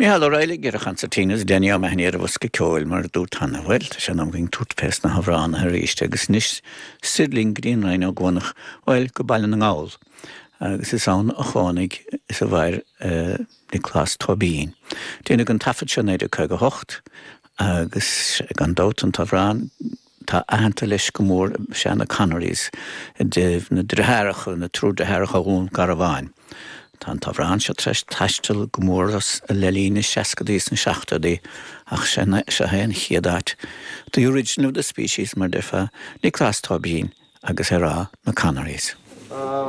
Míhall réile gur a chansatínas déine am henéar bhs go ceil mar dú tanna bhfuil, Tá sé am gin tútpés na hahrán a réiste agus níos sidling gríon rain ó gcónach bhil go bailin an gáil. Agus is an a chánig is a bhair Nicholas Tobín. Déine an tafad se néidir chuig go hocht agus gan dát an tahrán tá ahananta leis go mór sé na Canaries déh na dretheiricha na trú dretheiricha ún Garabháin. Tá tahrán se treis taistil go mór as a lelína 60 na 60 ach se haon chiadáit. The origin of the species mar defa Nicholas Tobín agus rá na Canaries.